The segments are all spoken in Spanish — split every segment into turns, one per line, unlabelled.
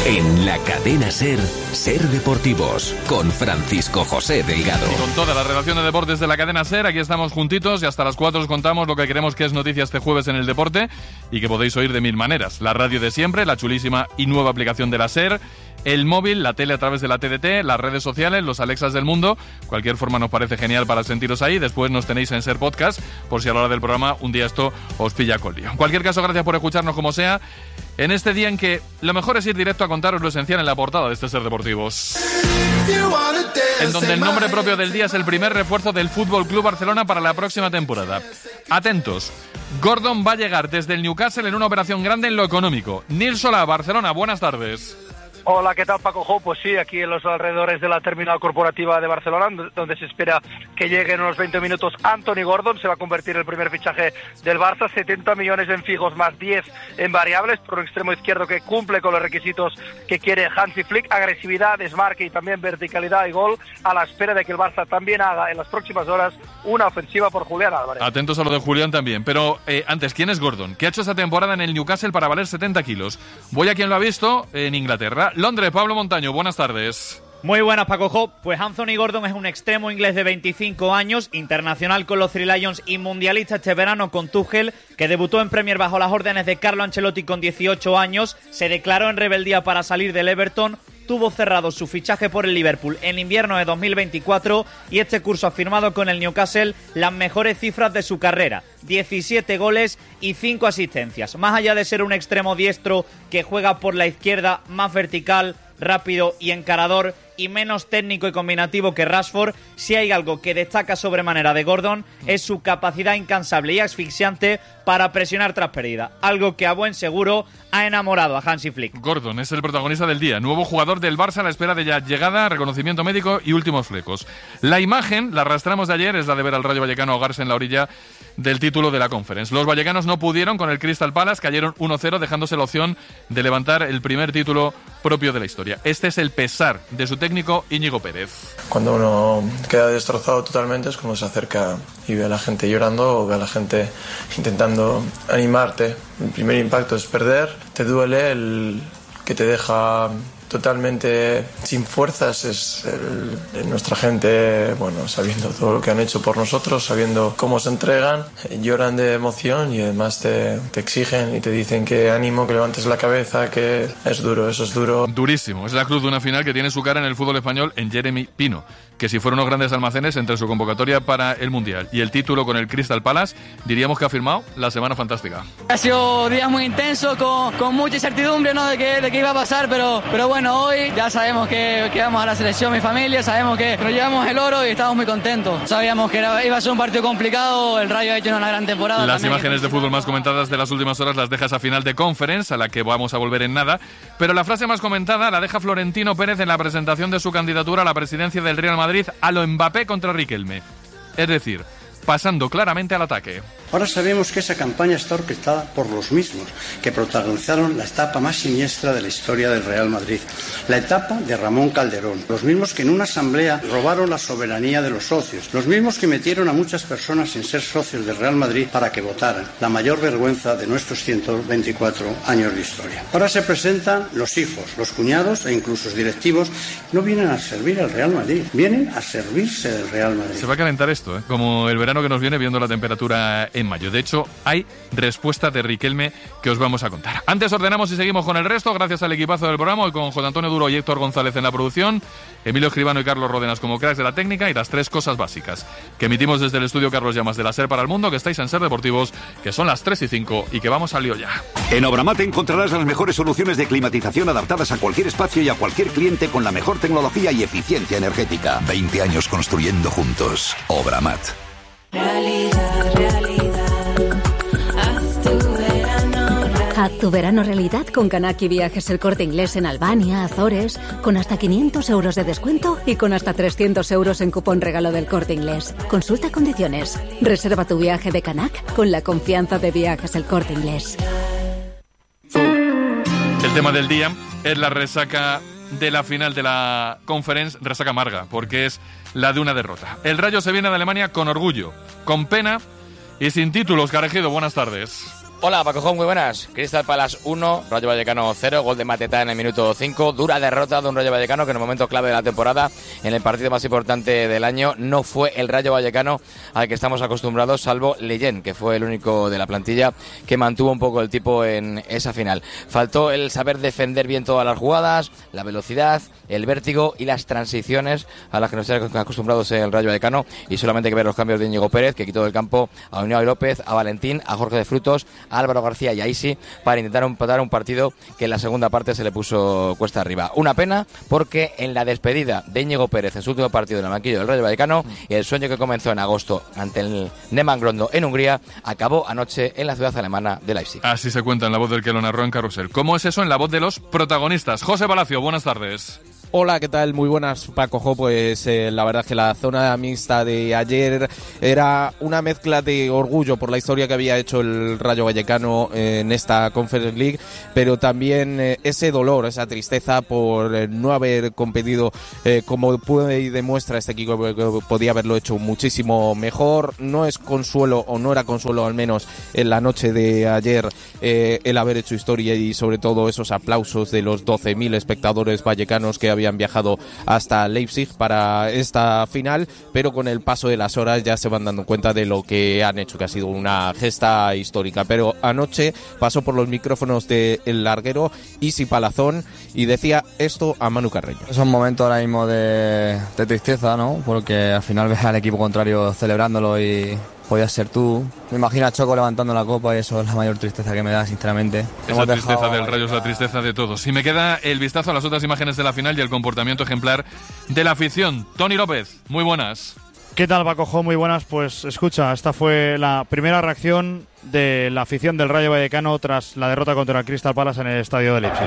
En la cadena SER, SER Deportivos, con Francisco José Delgado.
Y con toda la redacción de deportes de la cadena SER, aquí estamos juntitos y hasta las 4 os contamos lo que queremos que es noticia este jueves en el deporte y que podéis oír de mil maneras. La radio de siempre, la chulísima y nueva aplicación de la SER, el móvil, la tele a través de la TDT, las redes sociales, los Alexas del mundo. Cualquier forma nos parece genial para sentiros ahí. Después nos tenéis en SER Podcast, por si a la hora del programa un día esto os pilla con lío. En cualquier caso, gracias por escucharnos como sea, en este día en que lo mejor es ir directo a contaros lo esencial en la portada de este SER Deportivos. En donde el nombre propio del día es el primer refuerzo del Fútbol Club Barcelona para la próxima temporada. Atentos, Gordon va a llegar desde el Newcastle en una operación grande en lo económico. Nils Solá, Barcelona, buenas tardes.
Hola, ¿qué tal, Paco Jo? Pues sí, aquí en los alrededores de la terminal corporativa de Barcelona, donde se espera que llegue en unos 20 minutos Anthony Gordon. Se va a convertir en el primer fichaje del Barça, 70 millones en fijos más 10 en variables, por un extremo izquierdo que cumple con los requisitos que quiere Hansi Flick: agresividad, desmarque y también verticalidad y gol, a la espera de que el Barça también haga en las próximas horas una ofensiva por Julián Álvarez.
Atentos a lo de Julián también, pero antes, ¿quién es Gordon? ¿Qué ha hecho esta temporada en el Newcastle para valer 70 kilos? Voy a quien lo ha visto en Inglaterra. Londres, Pablo Montaño, buenas tardes.
Muy buenas, Paco Jo. Pues Anthony Gordon es un extremo inglés de 25 años, internacional con los Three Lions y mundialista este verano con Tuchel, que debutó en Premier bajo las órdenes de Carlo Ancelotti con 18 años, se declaró en rebeldía para salir del Everton, tuvo cerrado su fichaje por el Liverpool en invierno de 2024 y este curso ha firmado con el Newcastle las mejores cifras de su carrera: 17 goles y 5 asistencias. Más allá de ser un extremo diestro que juega por la izquierda, más vertical, rápido y encarador y menos técnico y combinativo que Rashford, si hay algo que destaca sobremanera de Gordon es su capacidad incansable y asfixiante para presionar tras pérdida, algo que a buen seguro ha enamorado a Hansi Flick.
Gordon es el protagonista del día, nuevo jugador del Barça a la espera de ya llegada, reconocimiento médico y últimos flecos. La imagen, la arrastramos de ayer, es la de ver al Rayo Vallecano ahogarse en la orilla del título de la Conference. Los vallecanos no pudieron con el Crystal Palace, cayeron 1-0 dejándose la opción de levantar el primer título propio de la historia. Este es el pesar de su técnico Íñigo Pérez.
Cuando uno queda destrozado totalmente es cuando se acerca y ve a la gente llorando o ve a la gente intentando animarte. El primer impacto es perder, te duele, el que te deja totalmente sin fuerzas es nuestra gente, bueno, sabiendo todo lo que han hecho por nosotros, sabiendo cómo se entregan, lloran de emoción y además te exigen y te dicen que ánimo, que levantes la cabeza, que es duro, eso es duro.
Durísimo, es la cruz de una final que tiene su cara en el fútbol español en Jeremy Pino, que si fueron unos grandes almacenes entre su convocatoria para el Mundial y el título con el Crystal Palace, diríamos que ha firmado la semana fantástica.
Ha sido días muy intensos, con mucha incertidumbre, ¿no?, de qué iba a pasar, pero bueno, hoy ya sabemos que vamos a la selección, mi familia, sabemos que nos llevamos el oro y estamos muy contentos. Sabíamos que iba a ser un partido complicado, el Rayo ha hecho una gran temporada.
Las imágenes de fútbol más comentadas de las últimas horas las deja esa final de Conference, a la que vamos a volver en nada, pero la frase más comentada la deja Florentino Pérez en la presentación de su candidatura a la presidencia del Real Madrid a lo Mbappé contra Riquelme. Es decir, pasando claramente al ataque.
Ahora sabemos que esa campaña está orquestada por los mismos que protagonizaron la etapa más siniestra de la historia del Real Madrid, la etapa de Ramón Calderón, los mismos que en una asamblea robaron la soberanía de los socios, los mismos que metieron a muchas personas sin ser socios del Real Madrid para que votaran, la mayor vergüenza de nuestros 124 años de historia. Ahora se presentan los hijos, los cuñados e incluso los directivos, no vienen a servir al Real Madrid, vienen a servirse del Real Madrid.
Se va a calentar esto, como el verano que nos viene viendo la temperatura en mayo. De hecho, hay respuesta de Riquelme que os vamos a contar. Antes ordenamos y seguimos con el resto, gracias al equipazo del programa, hoy con José Antonio Duro y Héctor González en la producción, Emilio Escribano y Carlos Ródenas como cracks de la técnica, y las tres cosas básicas que emitimos desde el estudio Carlos Llamas de la SER para el mundo, que estáis en SER Deportivos, que son las 3:05 y que vamos al lío ya.
En Obramat encontrarás las mejores soluciones de climatización adaptadas a cualquier espacio y a cualquier cliente con la mejor tecnología y eficiencia energética. 20 años construyendo juntos. Obramat.
Haz tu verano realidad con Kanaki Viajes El Corte Inglés en Albania, Azores, con hasta 500 euros de descuento y con hasta 300 euros en cupón regalo del Corte Inglés. Consulta condiciones. Reserva tu viaje de Kanak con la confianza de Viajes El Corte Inglés.
El tema del día es la resaca de la final de la Conference, resaca amarga, porque es la de una derrota. El Rayo se viene de Alemania con orgullo, con pena y sin títulos. Oscar Ejido, buenas tardes.
Hola, Paco, muy buenas. Crystal Palace 1, Rayo Vallecano 0, gol de Mateta en el minuto 5. Dura derrota de un Rayo Vallecano que en el momento clave de la temporada, en el partido más importante del año, no fue el Rayo Vallecano al que estamos acostumbrados, salvo Leyen, que fue el único de la plantilla que mantuvo un poco el tipo en esa final. Faltó el saber defender bien todas las jugadas, la velocidad, el vértigo y las transiciones a las que nos están acostumbrados el Rayo Vallecano, y solamente hay que ver los cambios de Íñigo Pérez, que quitó del campo a Unai López, a Valentín, a Jorge de Frutos, a Álvaro García y a Isi para intentar empatar un partido que en la segunda parte se le puso cuesta arriba. Una pena porque en la despedida de Íñigo Pérez en su último partido en el banquillo del Rayo Vallecano, el sueño que comenzó en agosto ante el Neman Grondo en Hungría acabó anoche en la ciudad alemana de Leipzig.
Así se cuenta en la voz del que lo narró en Carrusel. ¿Cómo es eso en la voz de los protagonistas? José Palacio, buenas tardes.
Hola, ¿qué tal? Muy buenas, Paco. Pues la verdad es que la zona mixta de ayer era una mezcla de orgullo por la historia que había hecho el Rayo Vallecano en esta Conference League, pero también ese dolor, esa tristeza por no haber competido como puede y demuestra este equipo, que podía haberlo hecho muchísimo mejor. No es consuelo, o no era consuelo al menos en la noche de ayer, el haber hecho historia y sobre todo esos aplausos de los 12.000 espectadores vallecanos que habían viajado hasta Leipzig para esta final, pero con el paso de las horas ya se van dando cuenta de lo que han hecho, que ha sido una gesta histórica. Pero anoche pasó por los micrófonos del larguero Isi Palazón y decía esto a Manu Carreño.
Es un momento ahora mismo de tristeza, ¿no? Porque al final ves al equipo contrario celebrándolo y podías ser tú. Me imagino a Choco levantando la copa y eso es la mayor tristeza que me da, sinceramente.
Esa tristeza del Rayo es la tristeza de todos. Y me queda el vistazo a las otras imágenes de la final y el comportamiento ejemplar de la afición. Tony López, muy buenas.
¿Qué tal, Paco? Muy buenas. Pues escucha, esta fue la primera reacción de la afición del Rayo Vallecano tras la derrota contra el Crystal Palace en el estadio de Leipzig.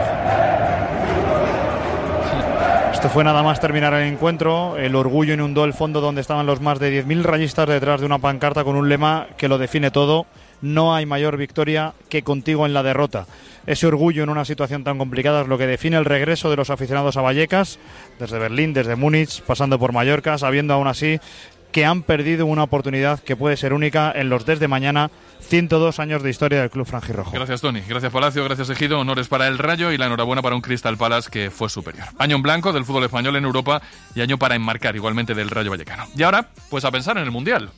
Esto fue nada más terminar el encuentro. El orgullo inundó el fondo donde estaban los más de 10.000 rayistas detrás de una pancarta con un lema que lo define todo: no hay mayor victoria que contigo en la derrota. Ese orgullo en una situación tan complicada es lo que define el regreso de los aficionados a Vallecas, desde Berlín, desde Múnich, pasando por Mallorca, sabiendo aún así que han perdido una oportunidad que puede ser única en los desde mañana 102 años de historia del club franjirrojo.
Gracias, Tony. Gracias, Palacio. Gracias, Ejido. Honores para el Rayo y la enhorabuena para un Crystal Palace que fue superior. Año en blanco del fútbol español en Europa y año para enmarcar igualmente del Rayo Vallecano. Y ahora, pues a pensar en el Mundial.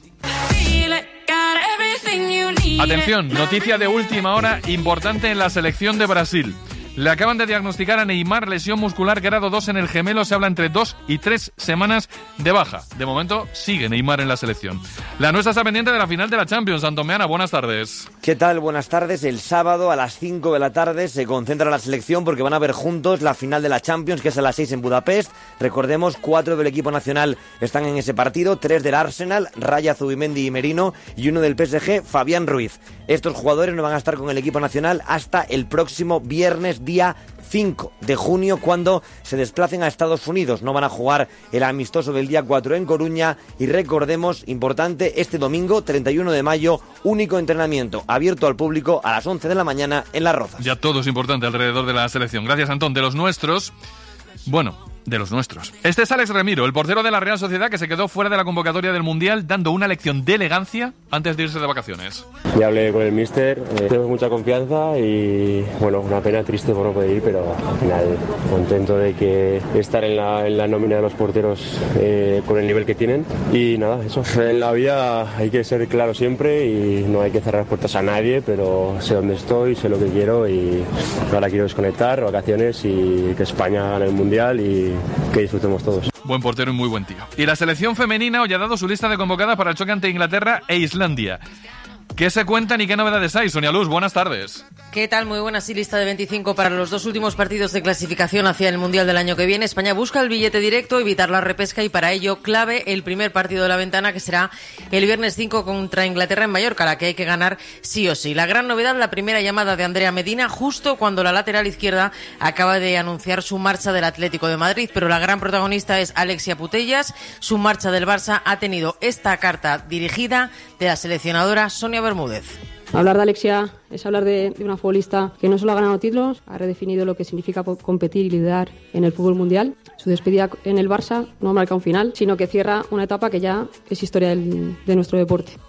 Atención, noticia de última hora importante en la selección de Brasil. Le acaban de diagnosticar a Neymar lesión muscular grado 2 en el gemelo. Se habla entre 2 y 3 semanas de baja. De momento sigue Neymar en la selección. La nuestra está pendiente de la final de la Champions. Antomeana, buenas tardes.
¿Qué tal? Buenas tardes. El sábado a las 5 de la tarde se concentra la selección porque van a ver juntos la final de la Champions, que es a las 6 en Budapest. Recordemos, 4 del equipo nacional están en ese partido, 3 del Arsenal, Raya, Zubimendi y Merino, y 1 del PSG, Fabián Ruiz. Estos jugadores no van a estar con el equipo nacional hasta el próximo viernes, día 5 de junio, cuando se desplacen a Estados Unidos. No van a jugar el amistoso del día 4 en Coruña. Y recordemos, importante, este domingo 31 de mayo, único entrenamiento abierto al público a las 11 de la mañana en Las Rozas.
Ya todo es importante alrededor de la selección. Gracias, Antón. De los nuestros, bueno, de los nuestros. Este es Alex Remiro, el portero de la Real Sociedad, que se quedó fuera de la convocatoria del Mundial, dando una lección de elegancia antes de irse de vacaciones.
Ya hablé con el míster, tengo mucha confianza y bueno, una pena triste por no poder ir, pero al final contento de que estar en la nómina de los porteros con el nivel que tienen. Y nada, eso, en la vida hay que ser claro siempre y no hay que cerrar puertas a nadie, pero sé dónde estoy, sé lo que quiero y ahora quiero desconectar, vacaciones y que España gane el Mundial y que disfrutemos todos.
Buen portero y muy buen tío. Y la selección femenina hoy ha dado su lista de convocadas para el choque ante Inglaterra e Islandia. ¿Qué se cuentan y qué novedades hay? Sonia Luz, buenas tardes.
¿Qué tal? Muy buena, sí, lista de 25 para los 2 últimos partidos de clasificación hacia el Mundial del año que viene. España busca el billete directo, evitar la repesca y para ello clave el primer partido de la ventana, que será el viernes 5 contra Inglaterra en Mallorca, la que hay que ganar sí o sí. La gran novedad, la primera llamada de Andrea Medina justo cuando la lateral izquierda acaba de anunciar su marcha del Atlético de Madrid, pero la gran protagonista es Alexia Putellas. Su marcha del Barça ha tenido esta carta dirigida de la seleccionadora Sonia Bermúdez.
Hablar de Alexia es hablar de una futbolista que no solo ha ganado títulos, ha redefinido lo que significa competir y liderar en el fútbol mundial. Su despedida en el Barça no marca un final, sino que cierra una etapa que ya es historia de nuestro deporte.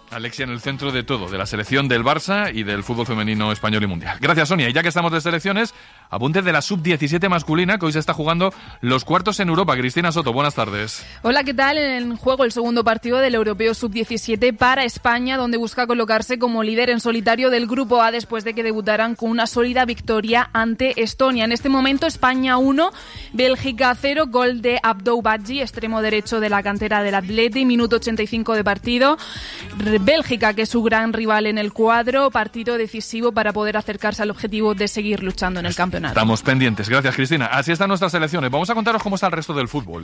Alexia en el centro de todo, de la selección del Barça y del fútbol femenino español y mundial. Gracias, Sonia. Y ya que estamos de selecciones, apunte de la sub-17 masculina, que hoy se está jugando los cuartos en Europa. Cristina Soto, buenas tardes.
Hola, ¿qué tal? En juego el segundo partido del Europeo sub-17 para España, donde busca colocarse como líder en solitario del Grupo A después de que debutaran con una sólida victoria ante Estonia. En este momento, España 1, Bélgica 0, gol de Abdou Badji, extremo derecho de la cantera del Atleti, minuto 85 de partido. Bélgica, que es su gran rival en el cuadro, partido decisivo para poder acercarse al objetivo de seguir luchando en el campeonato.
Estamos pendientes. Gracias, Cristina. Así están nuestras selecciones. Vamos a contaros cómo está el resto del fútbol.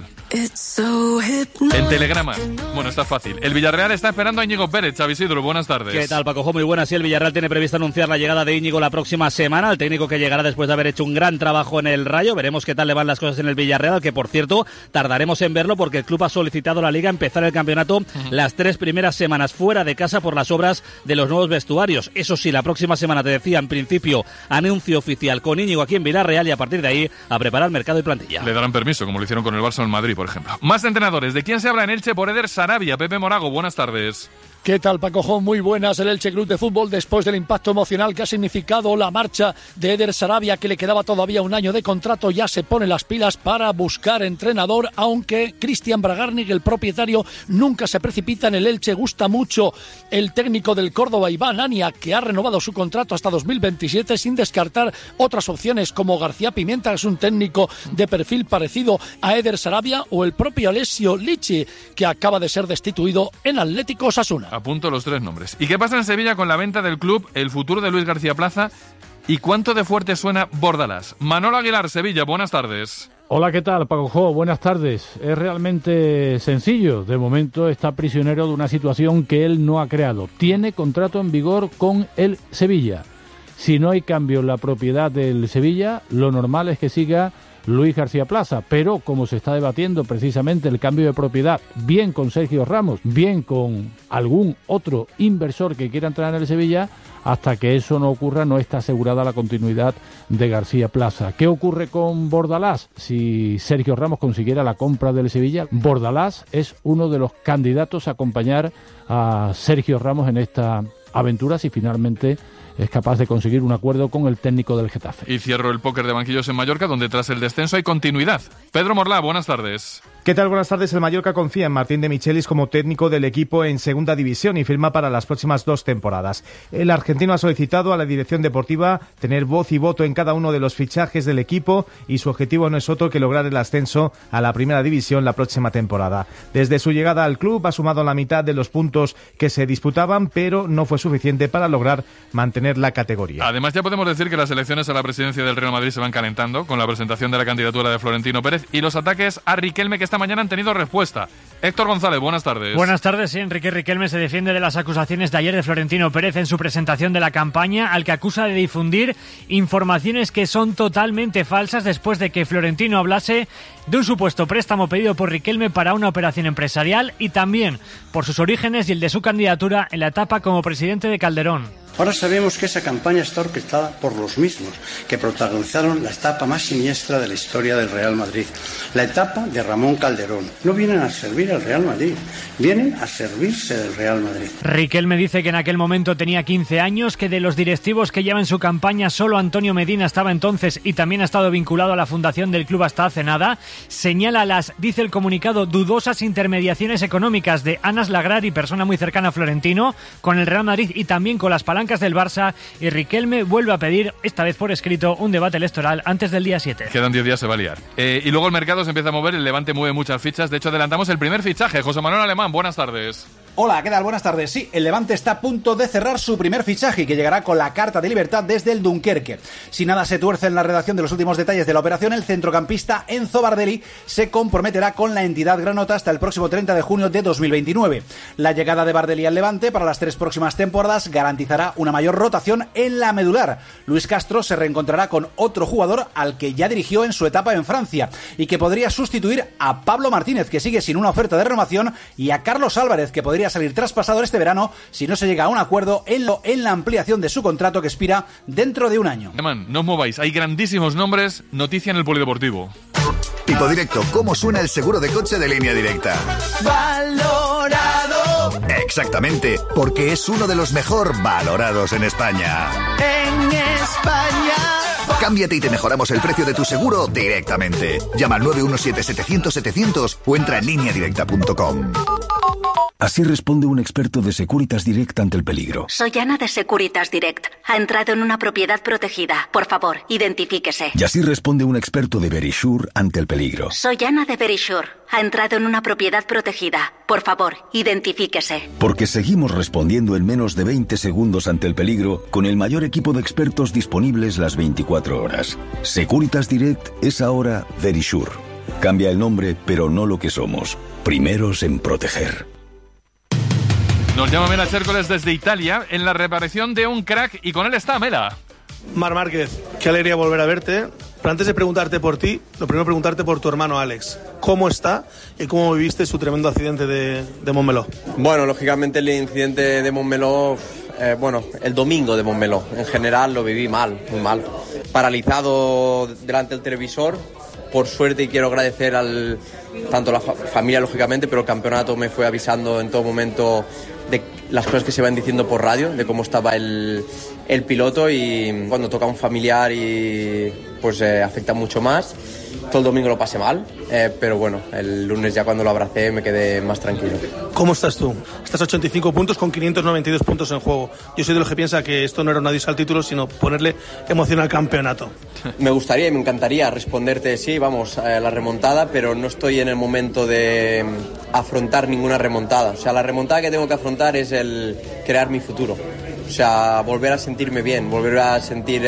En Telegrama. Bueno, está fácil. El Villarreal está esperando a Íñigo Pérez. Xavi Isidro, buenas tardes.
¿Qué tal, Paco? Muy buenas. Sí, el Villarreal tiene previsto anunciar la llegada de Íñigo la próxima semana. El técnico que llegará después de haber hecho un gran trabajo en el Rayo. Veremos qué tal le van las cosas en el Villarreal, que por cierto, tardaremos en verlo porque el club ha solicitado a la Liga empezar el campeonato las 3 primeras semanas fuera de casa por las obras de los nuevos vestuarios. Eso sí, la próxima semana, te decía, en principio, anuncio oficial con Íñigo aquí en Villarreal y a partir de ahí a preparar mercado y plantilla.
Le darán permiso, como lo hicieron con el Barça en Madrid, por ejemplo. Más entrenadores. ¿De quién se habla en Elche? Por Eder Sarabia. Pepe Morago, buenas tardes.
¿Qué tal, Paco Jón? Muy buenas. El Elche Club de Fútbol, después del impacto emocional que ha significado la marcha de Eder Sarabia, que le quedaba todavía un año de contrato, ya se pone las pilas para buscar entrenador, aunque Cristian Bragarnik, el propietario, nunca se precipita en el Elche. Gusta mucho el técnico del Córdoba, Iván Ania, que ha renovado su contrato hasta 2027, sin descartar otras opciones como García Pimienta, que es un técnico de perfil parecido a Eder Sarabia, o el propio Alessio Lichi, que acaba de ser destituido en Atlético Osasuna.
Apunto los 3 nombres. ¿Y qué pasa en Sevilla con la venta del club, el futuro de Luis García Plaza y cuánto de fuerte suena Bordalás? Manolo Aguilar, Sevilla, buenas tardes.
Hola, ¿qué tal, Paco Jo? Buenas tardes. Es realmente sencillo. De momento está prisionero de una situación que él no ha creado. Tiene contrato en vigor con el Sevilla. Si no hay cambio en la propiedad del Sevilla, lo normal es que siga Luis García Plaza, pero como se está debatiendo precisamente el cambio de propiedad, bien con Sergio Ramos, bien con algún otro inversor que quiera entrar en el Sevilla, hasta que eso no ocurra no está asegurada la continuidad de García Plaza. ¿Qué ocurre con Bordalás? Si Sergio Ramos consiguiera la compra del Sevilla, Bordalás es uno de los candidatos a acompañar a Sergio Ramos en esta aventura si finalmente es capaz de conseguir un acuerdo con el técnico del Getafe.
Y cierro el póker de banquillos en Mallorca, donde tras el descenso hay continuidad. Pedro Morlá, buenas tardes.
¿Qué tal? Buenas tardes. El Mallorca confía en Martín de Michelis como técnico del equipo en segunda división y firma para las próximas 2 temporadas. El argentino ha solicitado a la dirección deportiva tener voz y voto en cada uno de los fichajes del equipo y su objetivo no es otro que lograr el ascenso a la primera división la próxima temporada. Desde su llegada al club ha sumado la mitad de los puntos que se disputaban, pero no fue suficiente para lograr mantener la categoría.
Además, ya podemos decir que las elecciones a la presidencia del Real Madrid se van calentando con la presentación de la candidatura de Florentino Pérez y los ataques a Riquelme, que esta mañana han tenido respuesta. Héctor González, buenas tardes.
Buenas tardes. Sí, Enrique Riquelme se defiende de las acusaciones de ayer de Florentino Pérez en su presentación de la campaña, al que acusa de difundir informaciones que son totalmente falsas después de que Florentino hablase de un supuesto préstamo pedido por Riquelme para una operación empresarial y también por sus orígenes y el de su candidatura en la etapa como presidente de Calderón.
Ahora sabemos que esa campaña está orquestada por los mismos que protagonizaron la etapa más siniestra de la historia del Real Madrid, la etapa de Ramón Calderón. No vienen a servir al Real Madrid, vienen a servirse del Real Madrid.
Riquelme dice que en aquel momento tenía 15 años, que de los directivos que llevan su campaña solo Antonio Medina estaba entonces y también ha estado vinculado a la fundación del club hasta hace nada. Señala las, dice el comunicado, dudosas intermediaciones económicas de Anas Lagrari, persona muy cercana a Florentino, con el Real Madrid y también con las palancas del Barça, y Riquelme vuelve a pedir, esta vez por escrito, un debate electoral antes del día 7.
Quedan 10 días, se va a liar. Y luego el mercado se empieza a mover, el Levante mueve muchas fichas, de hecho adelantamos el primer fichaje. José Manuel Alemán, buenas tardes.
Hola, ¿qué tal? Buenas tardes. Sí, el Levante está a punto de cerrar su primer fichaje, que llegará con la carta de libertad desde el Dunkerque. Si nada se tuerce en la redacción de los últimos detalles de la operación, el centrocampista Enzo Bardelli se comprometerá con la entidad granota hasta el próximo 30 de junio de 2029. La llegada de Bardelli al Levante para las 3 próximas temporadas garantizará una mayor rotación en la medular. Luis Castro se reencontrará con otro jugador al que ya dirigió en su etapa en Francia y que podría sustituir a Pablo Martínez, que sigue sin una oferta de renovación, y a Carlos Álvarez, que podría salir traspasado este verano si no se llega a un acuerdo en la ampliación de su contrato que expira dentro de un año.
No os mováis, hay grandísimos nombres. Noticia en el Polideportivo.
Tipo Directo, ¿cómo suena el seguro de coche de Línea Directa?
Valorado.
Exactamente, porque es uno de los mejor valorados en España.
En España.
Cámbiate y te mejoramos el precio de tu seguro directamente. Llama al 917-700-700 o entra en lineadirecta.com.
Así responde un experto de Securitas Direct ante el peligro.
Soy Ana de Securitas Direct. Ha entrado en una propiedad protegida. Por favor, identifíquese.
Y así responde un experto de Verisure ante el peligro.
Soy Ana de Verisure. Ha entrado en una propiedad protegida. Por favor, identifíquese.
Porque seguimos respondiendo en menos de 20 segundos ante el peligro con el mayor equipo de expertos disponibles las 24 horas. Securitas Direct es ahora Verisure. Cambia el nombre, pero no lo que somos. Primeros en proteger.
Nos llama Mela Chércoles desde Italia en la reaparición de un crack y con él está Mela.
Mar Márquez, qué alegría volver a verte. Pero antes de preguntarte por ti, lo primero preguntarte por tu hermano Alex. ¿Cómo está y cómo viviste su tremendo accidente de Montmeló?
Bueno, lógicamente el incidente de Montmeló, el domingo de Montmeló, en general lo viví mal, muy mal. Paralizado delante del televisor. Por suerte, y quiero agradecer tanto a la familia, lógicamente, pero el campeonato me fue avisando en todo momento de las cosas que se van diciendo por radio, de cómo estaba el piloto, y cuando toca a un familiar pues afecta mucho más. Todo el domingo lo pasé mal, pero bueno, el lunes ya cuando lo abracé me quedé más tranquilo.
¿Cómo estás tú? Estás a 85 puntos con 592 puntos en juego. Yo soy de los que piensa que esto no era un adiós al título, sino ponerle emoción al campeonato.
Me gustaría y me encantaría responderte sí, vamos, a la remontada, pero no estoy en el momento de afrontar ninguna remontada. O sea, la remontada que tengo que afrontar es el crear mi futuro. O sea, volver a sentirme bien, volver a sentir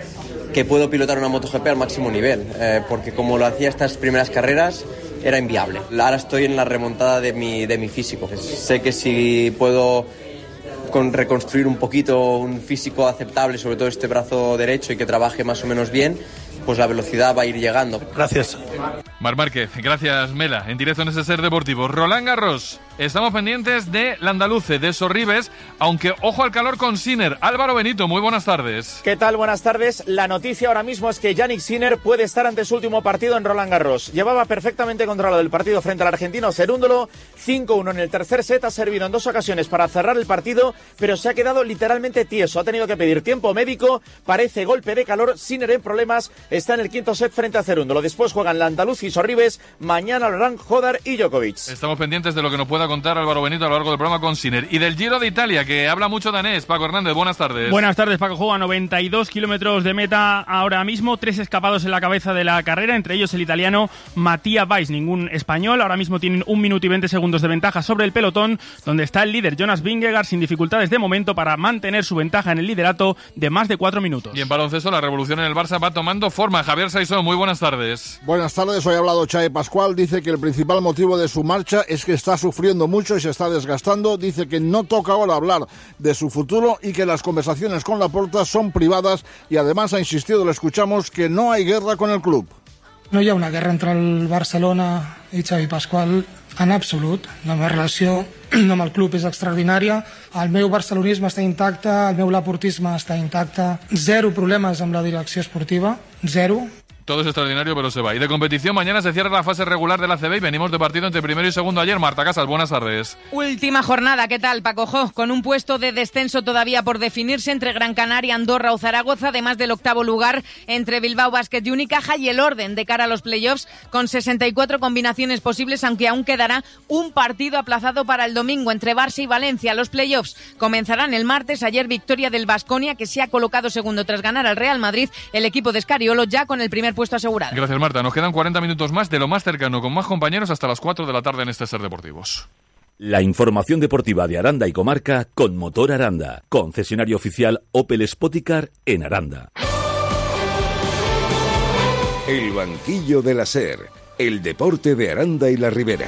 que puedo pilotar una MotoGP al máximo nivel, porque como lo hacía estas primeras carreras era inviable. Ahora estoy en la remontada de mi físico. Sé que si puedo reconstruir un poquito un físico aceptable, sobre todo este brazo derecho, y que trabaje más o menos bien, pues la velocidad va a ir llegando.
Gracias.
Mar Márquez, gracias Mela, en directo en ese Ser Deportivo. Roland Garros, estamos pendientes de Landaluce, de Sorribes, aunque ojo al calor con Sinner. Álvaro Benito, muy buenas tardes.
¿Qué tal? Buenas tardes. La noticia ahora mismo es que Jannik Sinner puede estar ante su último partido en Roland Garros. Llevaba perfectamente controlado el partido frente al argentino Cerúndolo, 5-1 en el tercer set, ha servido en 2 ocasiones para cerrar el partido, pero se ha quedado literalmente tieso, ha tenido que pedir tiempo médico, parece golpe de calor. Sinner en problemas, está en el quinto set frente a Cerúndolo. Después juegan Landaluz y Sorribes, mañana lo harán Hodar y Djokovic.
Estamos pendientes de lo que nos pueda contar Álvaro Benito a lo largo del programa con Sinner. Y del Giro de Italia, que habla mucho danés. Paco Hernández, buenas tardes.
Buenas tardes, Paco. Juega 92 kilómetros de meta ahora mismo, 3 escapados en la cabeza de la carrera, entre ellos el italiano Mattia Weiss, ningún español. Ahora mismo tienen 1 minuto y 20 segundos de ventaja sobre el pelotón, donde está el líder Jonas Vingegaard sin dificultades de momento para mantener su ventaja en el liderato de más de 4 minutos.
Y en baloncesto, la revolución en el Barça va tomando forma. Javier Saizó, muy buenas tardes.
Buenas tardes, hoy ha hablado Xavi Pascual, dice que el principal motivo de su marcha es que está sufriendo mucho y se está desgastando, dice que no toca ahora hablar de su futuro y que las conversaciones con Laporta son privadas, y además ha insistido, lo escuchamos, que no hay guerra con el club.
No hi ha una guerra entre el Barcelona i Xavi Pascual en absolut. La meva relació amb el club és extraordinària. El meu barcelonisme està intacte, el meu laportisme està intacte. 0 problemes amb la direcció esportiva, 0.
Todo es extraordinario, pero se va. Y de competición, mañana se cierra la fase regular de la ACB y venimos de partido entre primero y segundo ayer. Marta Casas, buenas tardes.
Última jornada, ¿qué tal, Paco Jo? Con un puesto de descenso todavía por definirse entre Gran Canaria, Andorra o Zaragoza, además del octavo lugar entre Bilbao Basket y Unicaja, y el orden de cara a los playoffs con 64 combinaciones posibles, aunque aún quedará un partido aplazado para el domingo entre Barça y Valencia. Los playoffs comenzarán el martes. Ayer victoria del Baskonia, que se ha colocado segundo tras ganar al Real Madrid. El equipo de Scariolo ya con el primer puesto asegurado.
Gracias, Marta. Nos quedan 40 minutos más de lo más cercano, con más compañeros hasta las 4 de la tarde en este Ser Deportivos.
La información deportiva de Aranda y comarca con Motor Aranda, concesionario oficial Opel Spoticar en Aranda.
El banquillo de la SER, el deporte de Aranda y la Ribera.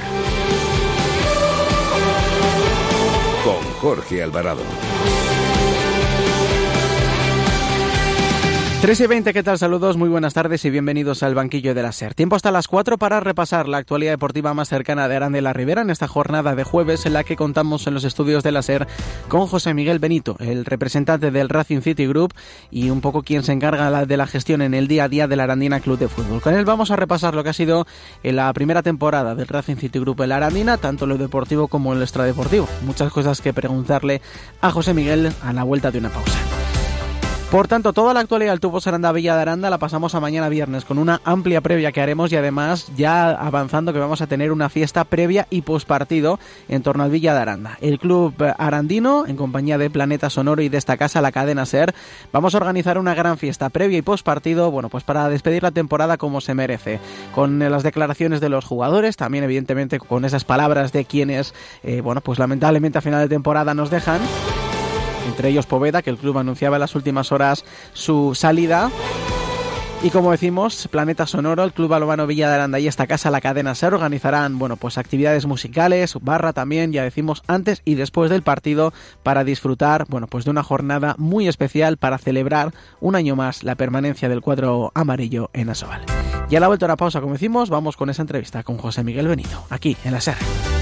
Con Jorge Alvarado.
3:20, ¿qué tal? Saludos, muy buenas tardes y bienvenidos al banquillo de la SER. Tiempo hasta las 4 para repasar la actualidad deportiva más cercana de Aranda y la Ribera en esta jornada de jueves en la que contamos en los estudios de la SER con José Miguel Benito, el representante del Racing City Group y un poco quien se encarga de la gestión en el día a día de la Arandina Club de Fútbol. Con él vamos a repasar lo que ha sido en la primera temporada del Racing City Group en la Arandina, tanto lo deportivo como lo extradeportivo. Muchas cosas que preguntarle a José Miguel a la vuelta de una pausa. Por tanto, toda la actualidad del Tubos Aranda Villa de Aranda la pasamos a mañana viernes con una amplia previa que haremos y además ya avanzando que vamos a tener una fiesta previa y pospartido en torno al Villa de Aranda. El club arandino, en compañía de Planeta Sonoro y de esta casa, la cadena SER, vamos a organizar una gran fiesta previa y pospartido, bueno, pues para despedir la temporada como se merece, con las declaraciones de los jugadores, también evidentemente con esas palabras de quienes, bueno, pues lamentablemente a final de temporada nos dejan. Entre ellos Poveda, que el club anunciaba en las últimas horas su salida. Y como decimos, Planeta Sonoro, el Club Balonmano Villa de Aranda y esta casa, la cadena SER, organizarán, bueno, pues actividades musicales, barra también, ya decimos, antes y después del partido para disfrutar, bueno, pues de una jornada muy especial para celebrar un año más la permanencia del cuadro amarillo en Asobal. Y a la vuelta a la pausa, como decimos, vamos con esa entrevista con José Miguel Benito, aquí en la SER.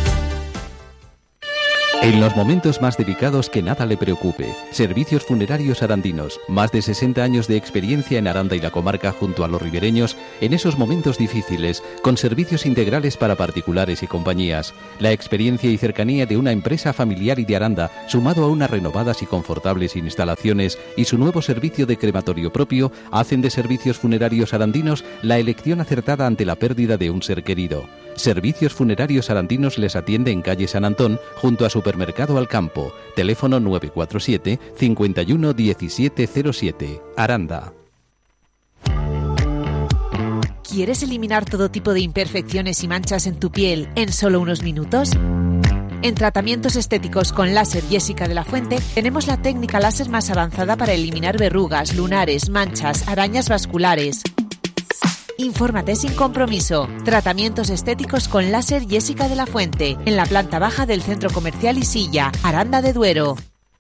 En los momentos más delicados que nada le preocupe. Servicios Funerarios Arandinos. Más de 60 años de experiencia en Aranda y la comarca junto a los ribereños en esos momentos difíciles, con servicios integrales para particulares y compañías. La experiencia y cercanía de una empresa familiar y de Aranda, sumado a unas renovadas y confortables instalaciones y su nuevo servicio de crematorio propio, hacen de Servicios Funerarios Arandinos la elección acertada ante la pérdida de un ser querido. Servicios Funerarios Arandinos les atiende en calle San Antón, junto a Supermercado Alcampo. Teléfono 947 51 1707. Aranda.
¿Quieres eliminar todo tipo de imperfecciones y manchas en tu piel en solo unos minutos? En Tratamientos Estéticos con Láser Jessica de la Fuente tenemos la técnica láser más avanzada para eliminar verrugas, lunares, manchas, arañas vasculares. Infórmate sin compromiso. Tratamientos Estéticos con Láser Jessica de la Fuente, en la planta baja del Centro Comercial Isilla, Aranda de Duero.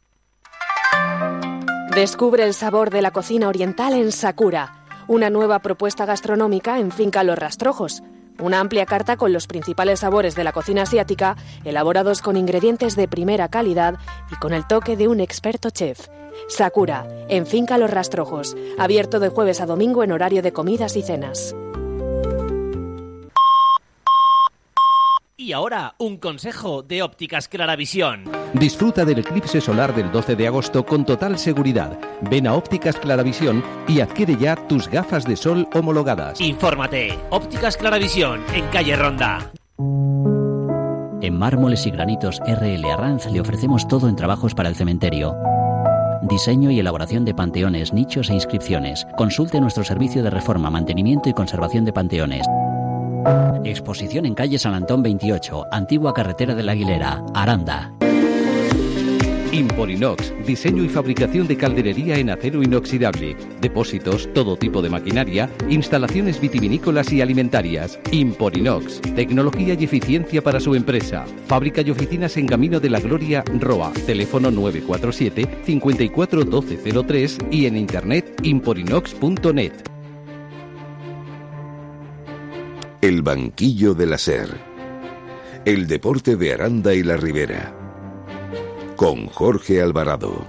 Descubre el sabor de la cocina oriental en Sakura, una nueva propuesta gastronómica en Finca Los Rastrojos. Una amplia carta con los principales sabores de la cocina asiática, elaborados con ingredientes de primera calidad y con el toque de un experto chef. Sakura, en Finca Los Rastrojos, abierto de jueves a domingo en horario de comidas y cenas.
Y ahora, un consejo de Ópticas Claravisión.
Disfruta del eclipse solar del 12 de agosto con total seguridad. Ven a Ópticas Claravisión y adquiere ya tus gafas de sol homologadas.
Infórmate. Ópticas Claravisión, en calle Ronda.
En Mármoles y Granitos R.L. Arranz le ofrecemos todo en trabajos para el cementerio. Diseño y elaboración de panteones, nichos e inscripciones. Consulte nuestro servicio de reforma, mantenimiento y conservación de panteones. Exposición en calle San Antón 28, antigua carretera de la Aguilera, Aranda.
Imporinox, diseño y fabricación de calderería en acero inoxidable, depósitos, todo tipo de maquinaria, instalaciones vitivinícolas y alimentarias. Imporinox, tecnología y eficiencia para su empresa. Fábrica y oficinas en Camino de la Gloria, Roa. Teléfono 947 54 1203 y en internet imporinox.net.
El banquillo de la SER. El deporte de Aranda y la Ribera. Con Jorge Alvarado.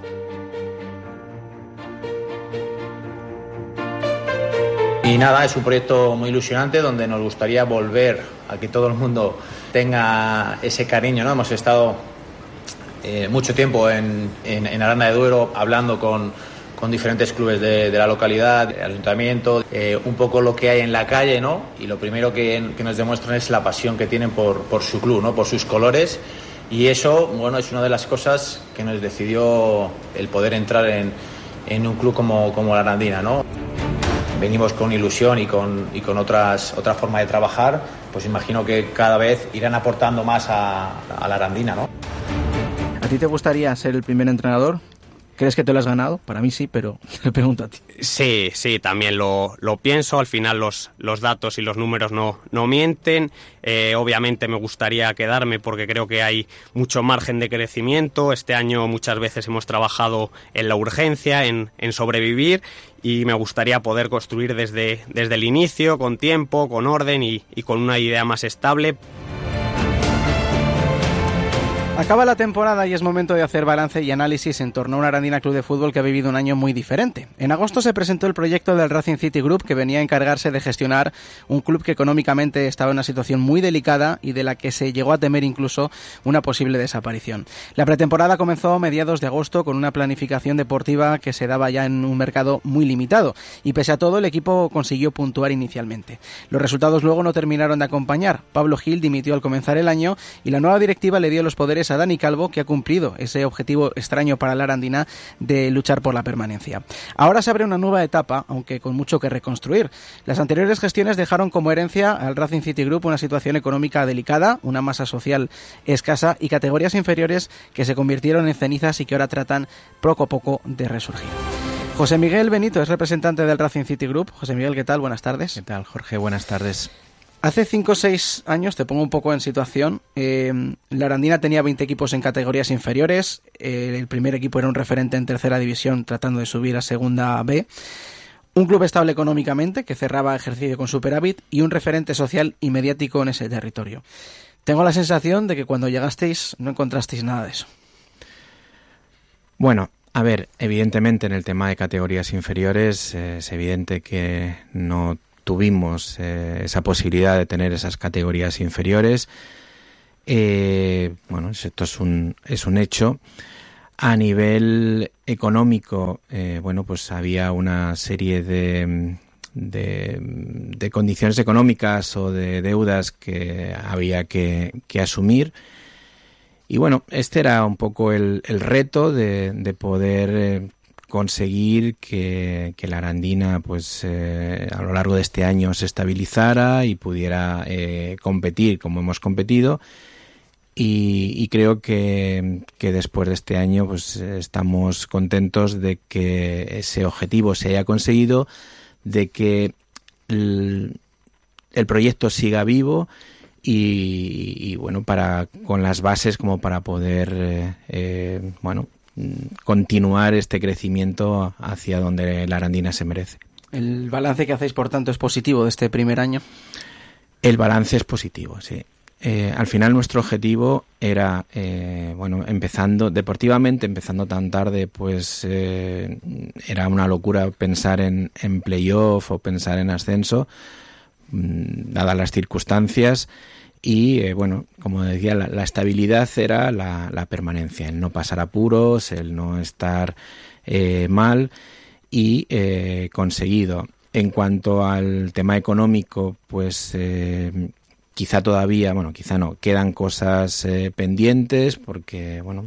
Y nada, es un proyecto muy ilusionante donde nos gustaría volver a que todo el mundo tenga ese cariño, ¿no? Hemos estado mucho tiempo en Aranda de Duero hablando con diferentes clubes de la localidad, del ayuntamiento, un poco lo que hay en la calle, ¿no? Y lo primero que nos demuestran es la pasión que tienen por su club, ¿no? Por sus colores. Y eso, bueno, es una de las cosas que nos decidió el poder entrar en un club como la Arandina, ¿no? Venimos con ilusión y con otra forma de trabajar, pues imagino que cada vez irán aportando más a la Arandina, ¿no?
¿A ti te gustaría ser el primer entrenador? ¿Crees que te lo has ganado? Para mí sí, pero te pregunto a ti.
Sí, también lo pienso. Al final los datos y los números no mienten. Obviamente me gustaría quedarme porque creo que hay mucho margen de crecimiento. Este año muchas veces hemos trabajado en la urgencia, en sobrevivir, y me gustaría poder construir desde el inicio, con tiempo, con orden y con una idea más estable.
Acaba la temporada y es momento de hacer balance y análisis en torno a un Arandina Club de Fútbol que ha vivido un año muy diferente. En agosto se presentó el proyecto del Racing City Group, que venía a encargarse de gestionar un club que económicamente estaba en una situación muy delicada y de la que se llegó a temer incluso una posible desaparición. La pretemporada comenzó a mediados de agosto con una planificación deportiva que se daba ya en un mercado muy limitado, y pese a todo el equipo consiguió puntuar inicialmente. Los resultados luego no terminaron de acompañar. Pablo Gil dimitió al comenzar el año y la nueva directiva le dio los poderes a Dani Calvo, que ha cumplido ese objetivo extraño para la Arandina de luchar por la permanencia. Ahora se abre una nueva etapa, aunque con mucho que reconstruir. Las anteriores gestiones dejaron como herencia al Racing City Group una situación económica delicada, una masa social escasa y categorías inferiores que se convirtieron en cenizas y que ahora tratan poco a poco de resurgir. José Miguel Benito es representante del Racing City Group. José Miguel, ¿qué tal? Buenas tardes.
¿Qué tal, Jorge? Buenas tardes.
Hace 5 o 6 años, te pongo un poco en situación, la Arandina tenía 20 equipos en categorías inferiores, el primer equipo era un referente en tercera división tratando de subir a segunda B, un club estable económicamente que cerraba ejercicio con superávit y un referente social y mediático en ese territorio. Tengo la sensación de que cuando llegasteis no encontrasteis nada de eso.
Bueno, a ver, evidentemente en el tema de categorías inferiores es evidente que no tuvimos esa posibilidad de tener esas categorías inferiores. Bueno, esto es un hecho. A nivel económico, bueno, pues había una serie de condiciones económicas o de deudas que había que asumir. Y bueno, este era un poco el reto de poder conseguir que la Arandina pues a lo largo de este año se estabilizara y pudiera competir como hemos competido, y creo que después de este año pues estamos contentos de que ese objetivo se haya conseguido, de que el proyecto siga vivo y bueno, con las bases como para poder bueno, continuar este crecimiento hacia donde la Arandina se merece.
¿El balance que hacéis, por tanto, es positivo de este primer año?
El balance es positivo, sí. Al final nuestro objetivo era, bueno, deportivamente, empezando tan tarde, pues era una locura pensar en playoff o pensar en ascenso, dadas las circunstancias. Y bueno, como decía, la estabilidad era la permanencia, el no pasar apuros, el no estar mal, y conseguido. En cuanto al tema económico, pues quizá todavía, bueno, quizá no, quedan cosas pendientes, porque bueno,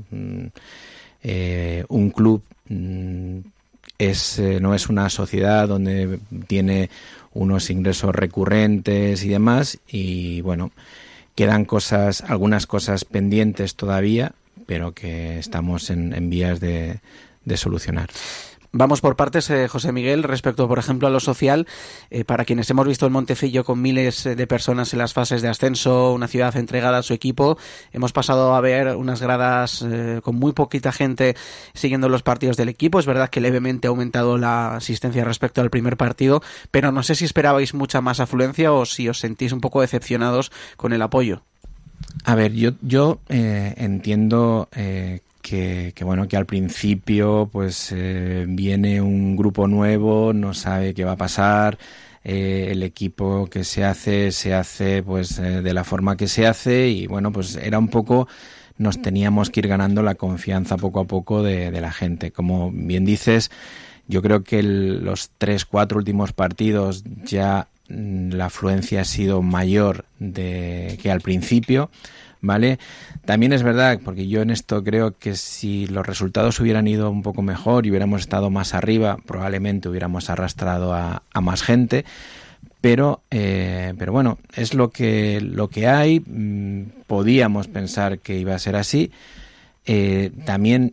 un club no es una sociedad donde tiene unos ingresos recurrentes y demás, y bueno, quedan algunas cosas pendientes todavía, pero que estamos en vías de solucionar.
Vamos por partes, José Miguel, respecto, por ejemplo, a lo social. Para quienes hemos visto el Montecillo con miles de personas en las fases de ascenso, una ciudad entregada a su equipo, hemos pasado a ver unas gradas con muy poquita gente siguiendo los partidos del equipo. Es verdad que levemente ha aumentado la asistencia respecto al primer partido, pero no sé si esperabais mucha más afluencia o si os sentís un poco decepcionados con el apoyo.
A ver, yo entiendo que bueno, que al principio pues viene un grupo nuevo, no sabe qué va a pasar, el equipo que se hace pues de la forma que se hace, y bueno, pues era un poco, nos teníamos que ir ganando la confianza poco a poco de la gente. Como bien dices, yo creo que los 3-4 últimos partidos ya la afluencia ha sido mayor que al principio, ¿vale? También es verdad, porque yo en esto creo que si los resultados hubieran ido un poco mejor y hubiéramos estado más arriba, probablemente hubiéramos arrastrado a más gente, pero bueno, es lo que hay. Podíamos pensar que iba a ser así. También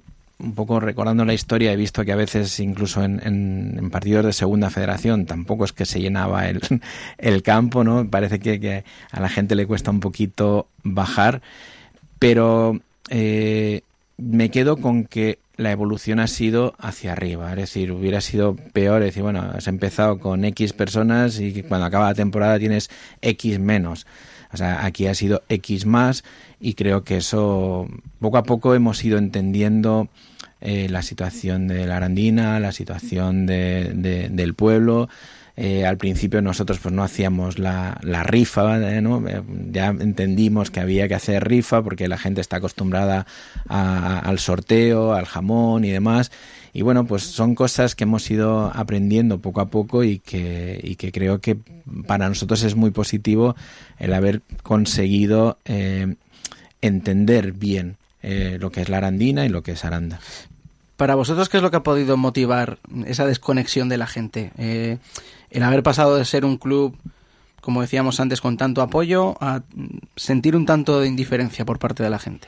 un poco recordando la historia, he visto que a veces incluso en partidos de segunda federación tampoco es que se llenaba el campo, ¿no? Parece que a la gente le cuesta un poquito bajar, pero me quedo con que la evolución ha sido hacia arriba. Es decir, hubiera sido peor decir, bueno, has empezado con X personas y cuando acaba la temporada tienes X menos. O sea, aquí ha sido X más, y creo que eso poco a poco hemos ido entendiendo la situación de la Arandina, la situación del pueblo. Al principio nosotros pues no hacíamos la rifa, ¿no? Ya entendimos que había que hacer rifa porque la gente está acostumbrada al sorteo, al jamón y demás. Y bueno, pues son cosas que hemos ido aprendiendo poco a poco y que creo que para nosotros es muy positivo el haber conseguido entender bien lo que es la Arandina y lo que es Aranda.
Para vosotros, ¿qué es lo que ha podido motivar esa desconexión de la gente? El haber pasado de ser un club, como decíamos antes, con tanto apoyo, a sentir un tanto de indiferencia por parte de la gente.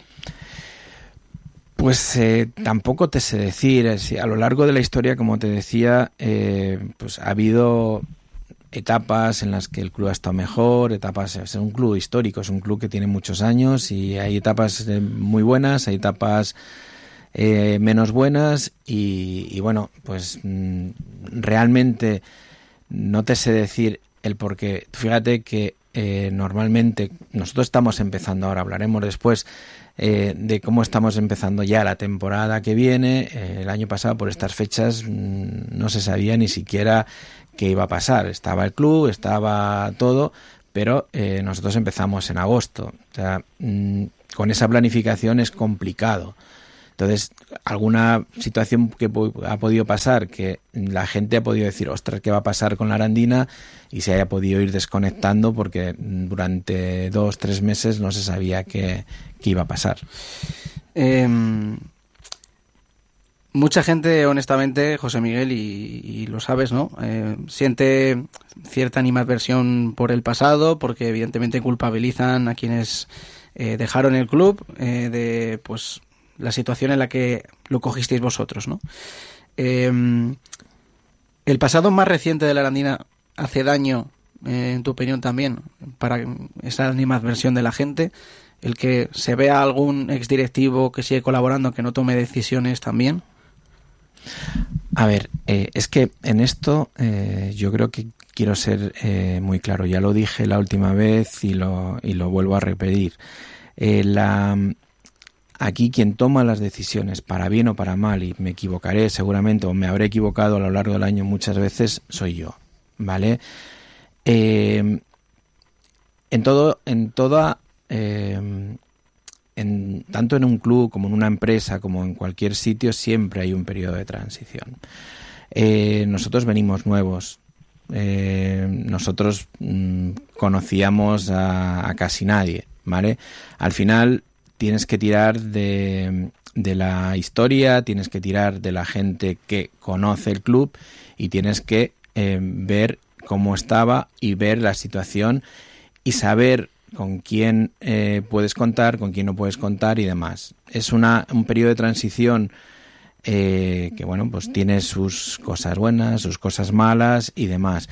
Pues tampoco te sé decir. A lo largo de la historia, como te decía, pues ha habido etapas en las que el club ha estado mejor, etapas, es un club histórico, es un club que tiene muchos años y hay etapas muy buenas, hay etapas menos buenas y bueno, pues realmente no te sé decir el por qué. Fíjate que normalmente nosotros estamos empezando ahora, hablaremos después de cómo estamos empezando ya la temporada que viene. El año pasado por estas fechas no se sabía ni siquiera qué iba a pasar. Estaba el club, estaba todo, pero nosotros empezamos en agosto. O sea, con esa planificación es complicado. Entonces, alguna situación que ha podido pasar, que la gente ha podido decir, ostras, ¿qué va a pasar con la Arandina? Y se haya podido ir desconectando porque durante 2-3 meses no se sabía qué iba a pasar.
Mucha gente, honestamente, José Miguel, y lo sabes, ¿no? Siente cierta animadversión por el pasado, porque evidentemente culpabilizan a quienes dejaron el club de, pues, la situación en la que lo cogisteis vosotros, ¿no? ¿El pasado más reciente de la Arandina hace daño, en tu opinión también, para esa animadversión de la gente? ¿El que se vea algún exdirectivo que sigue colaborando, que no tome decisiones también?
A ver, es que en esto yo creo que quiero ser muy claro. Ya lo dije la última vez y lo vuelvo a repetir. Aquí quien toma las decisiones, para bien o para mal, y me equivocaré seguramente, o me habré equivocado a lo largo del año muchas veces, soy yo, ¿vale? Tanto en un club como en una empresa, como en cualquier sitio, siempre hay un periodo de transición. Nosotros venimos nuevos. Nosotros conocíamos a casi nadie, ¿vale? Al final tienes que tirar de la historia, tienes que tirar de la gente que conoce el club y tienes que ver cómo estaba y ver la situación y saber con quién puedes contar, con quién no puedes contar y demás. Es un periodo de transición que, bueno, pues tiene sus cosas buenas, sus cosas malas y demás.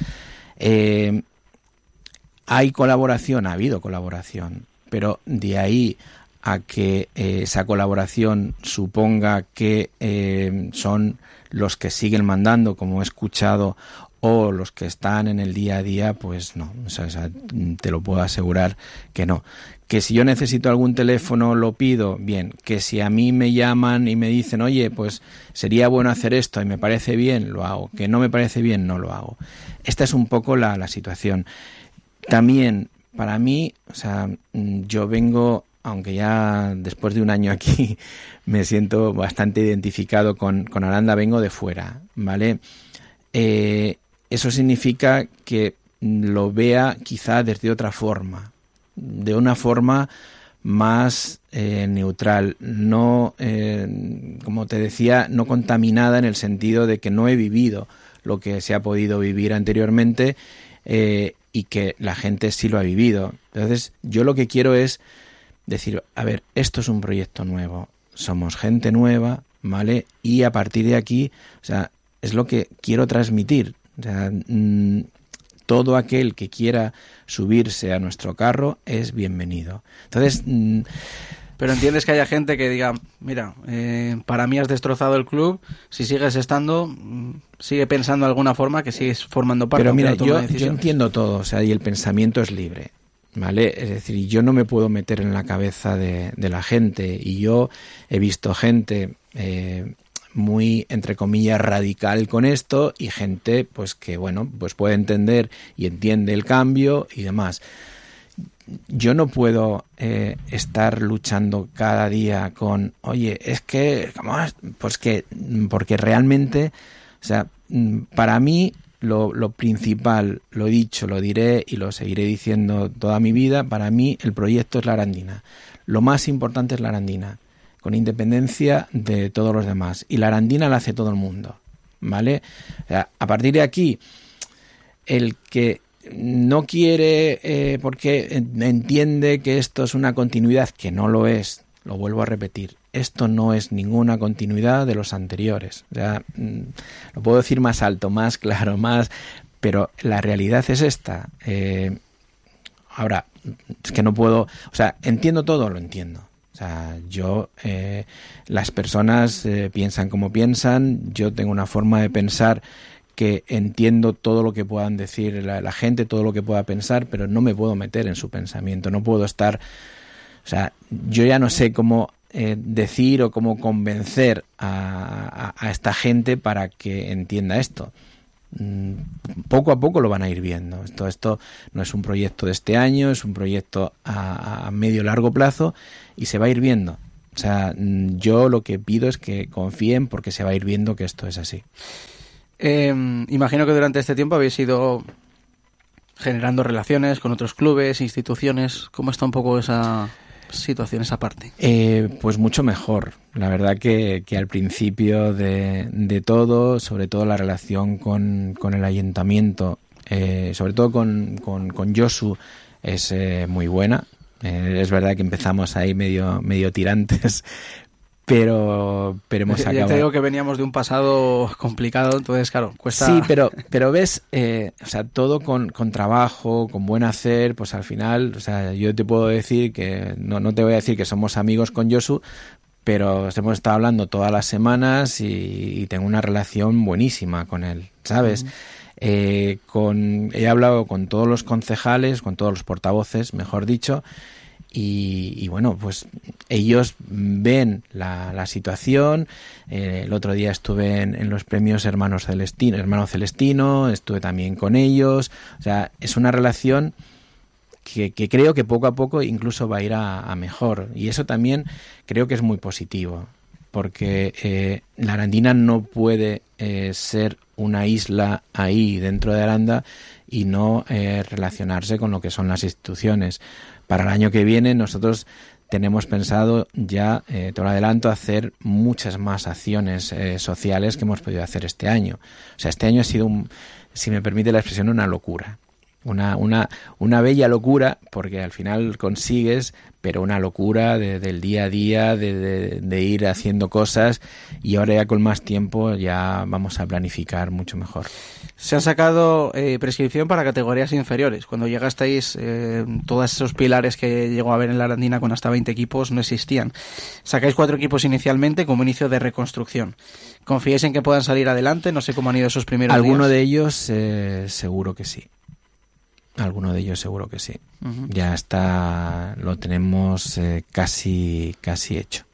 Hay colaboración, ha habido colaboración, pero de ahí a que esa colaboración suponga que son los que siguen mandando, como he escuchado, o los que están en el día a día, pues no, o sea, te lo puedo asegurar que no. Que si yo necesito algún teléfono lo pido, bien. Que si a mí me llaman y me dicen, oye, pues sería bueno hacer esto y me parece bien, lo hago. Que no me parece bien, no lo hago. Esta es un poco la situación. También, para mí, o sea, yo vengo, aunque ya después de un año aquí me siento bastante identificado con Aranda, vengo de fuera, ¿vale? Eso significa que lo vea quizá desde otra forma, de una forma más neutral, no, como te decía, no contaminada en el sentido de que no he vivido lo que se ha podido vivir anteriormente y que la gente sí lo ha vivido. Entonces, yo lo que quiero es decir, a ver, esto es un proyecto nuevo, somos gente nueva, ¿vale? Y a partir de aquí, o sea, es lo que quiero transmitir. O sea, todo aquel que quiera subirse a nuestro carro es bienvenido. Entonces...
Pero entiendes que haya gente que diga, mira, para mí has destrozado el club, si sigues estando, sigue pensando de alguna forma que sigues formando parte.
Pero mira, yo entiendo todo, o sea, y el pensamiento es libre, ¿vale? Es decir, yo no me puedo meter en la cabeza de la gente, y yo he visto gente muy, entre comillas, radical con esto, y gente pues que, bueno, pues puede entender y entiende el cambio y demás. Yo no puedo estar luchando cada día con, oye, es que, pues que, porque realmente, o sea, para mí lo principal, lo he dicho, lo diré y lo seguiré diciendo toda mi vida, para mí el proyecto es la Arandina. Lo más importante es la Arandina, con independencia de todos los demás. Y la Arandina la hace todo el mundo, ¿vale? O sea, a partir de aquí, el que no quiere, porque entiende que esto es una continuidad, que no lo es, lo vuelvo a repetir, esto no es ninguna continuidad de los anteriores. O sea, lo puedo decir más alto, más claro, más, pero la realidad es esta. Ahora, es que no puedo, o sea, entiendo todo, lo entiendo. O sea, yo, las personas piensan como piensan, yo tengo una forma de pensar que entiendo todo lo que puedan decir la gente, todo lo que pueda pensar, pero no me puedo meter en su pensamiento, no puedo estar... O sea, yo ya no sé cómo decir o cómo convencer a esta gente para que entienda esto. Poco a poco lo van a ir viendo. Esto no es un proyecto de este año, es un proyecto a medio largo plazo y se va a ir viendo. O sea, yo lo que pido es que confíen porque se va a ir viendo que esto es así.
Imagino que durante este tiempo habéis ido generando relaciones con otros clubes, instituciones. ¿Cómo está un poco esa situación, esa parte?
Pues mucho mejor. La verdad que al principio de todo, sobre todo la relación con el ayuntamiento, sobre todo con Josu, es muy buena. Es verdad que empezamos ahí medio tirantes, pero hemos acabado.
Ya te digo que veníamos de un pasado complicado, entonces claro, cuesta.
Sí, pero ves, o sea, todo con trabajo, con buen hacer, pues al final, o sea, yo te puedo decir que no te voy a decir que somos amigos con Josu, pero hemos estado hablando todas las semanas y tengo una relación buenísima con él, ¿sabes? He hablado con todos los concejales, con todos los portavoces, mejor dicho. Y bueno, pues ellos ven la situación. El otro día estuve en los premios Hermano Celestino, estuve también con ellos. O sea, es una relación que creo que poco a poco incluso va a ir a mejor. Y eso también creo que es muy positivo, porque la Arandina no puede ser una isla ahí dentro de Aranda y no relacionarse con lo que son las instituciones. Para el año que viene nosotros tenemos pensado ya, te lo adelanto, hacer muchas más acciones sociales que hemos podido hacer este año. O sea, este año ha sido, si me permite la expresión, una locura. Una bella locura, porque al final consigues, pero una locura del día a día, de ir haciendo cosas, y ahora ya con más tiempo ya vamos a planificar mucho mejor.
Se han sacado prescripción para categorías inferiores. Cuando llegasteis, todos esos pilares que llegó a haber en la Arandina con hasta 20 equipos no existían. Sacáis 4 equipos inicialmente como inicio de reconstrucción. ¿Confiáis en que puedan salir adelante? No sé cómo han ido esos primeros días.
Alguno de ellos seguro que sí. Alguno de ellos seguro que sí. Uh-huh. Ya está, lo tenemos casi hecho.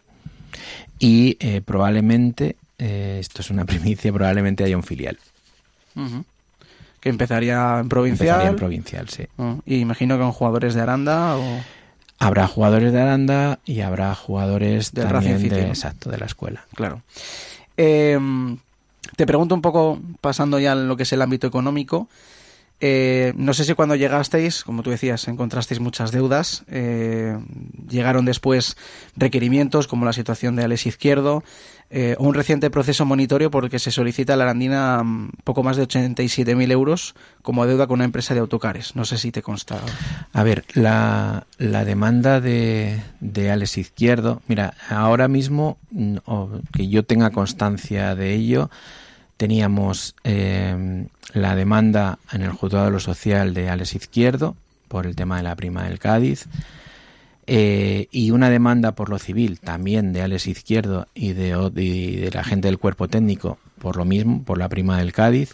Y probablemente, esto es una primicia, probablemente haya un filial.
Uh-huh. Que empezaría en provincial.
Empezaría en provincial, sí.
Y imagino que con jugadores de Aranda o...
Habrá jugadores de Aranda y habrá jugadores
del
también
City, ¿no?
Exacto, de la escuela.
Claro. Te pregunto un poco, pasando ya en lo que es el ámbito económico, No sé si cuando llegasteis, como tú decías, encontrasteis muchas deudas. Llegaron después requerimientos como la situación de Alex Izquierdo, o un reciente proceso monitorio por el que se solicita a la Arandina poco más de 87.000 euros como deuda con una empresa de autocares. No sé si te consta.
A ver, la demanda de Alex Izquierdo, mira, ahora mismo, que yo tenga constancia de ello, teníamos la demanda en el juzgado de lo social de Alex Izquierdo por el tema de la prima del Cádiz, y una demanda por lo civil también de Alex Izquierdo y de la gente del cuerpo técnico por lo mismo, por la prima del Cádiz,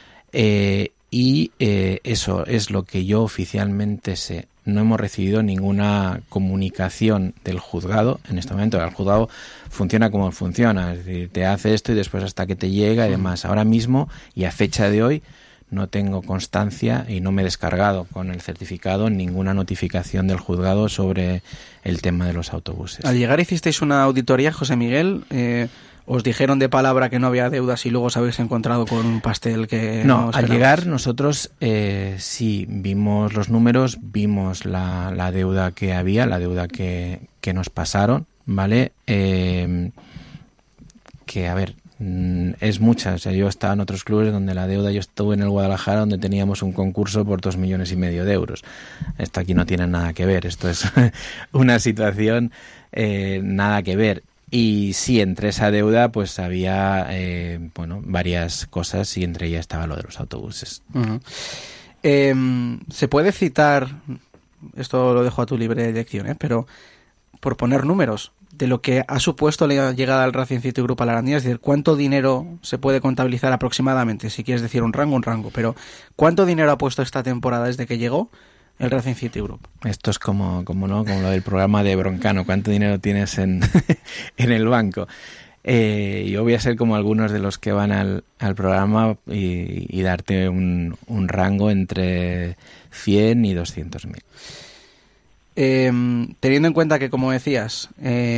y eso es lo que yo oficialmente sé. No hemos recibido ninguna comunicación del juzgado en este momento. El juzgado funciona como funciona, es decir, te hace esto y después hasta que te llega y demás. Ahora mismo y a fecha de hoy no tengo constancia y no me he descargado con el certificado ninguna notificación del juzgado sobre el tema de los autobuses.
Al llegar hicisteis una auditoría, José Miguel. ¿Os dijeron de palabra que no había deudas y luego os habéis encontrado con un pastel que
no? Al llegar nosotros sí vimos los números, vimos la deuda que había, la deuda que nos pasaron, ¿vale? Que a ver, es mucha. O sea, yo estaba en otros clubes donde la deuda, yo estuve en el Guadalajara donde teníamos un concurso por 2,5 millones de euros. Esto aquí no tiene nada que ver, esto es una situación nada que ver. Y sí, entre esa deuda pues había varias cosas y entre ellas estaba lo de los autobuses.
Uh-huh. Se puede citar, esto lo dejo a tu libre elección, pero por poner números de lo que ha supuesto la llegada del Racing City Group a la Arandina, es decir, ¿cuánto dinero se puede contabilizar aproximadamente? Si quieres decir un rango, pero ¿cuánto dinero ha puesto esta temporada desde que llegó el Racing City Group?
Esto es como lo del programa de Broncano. ¿Cuánto dinero tienes en el banco? Yo voy a ser como algunos de los que van al programa y darte un rango entre 100 y 200.000.
Teniendo en cuenta que, como decías,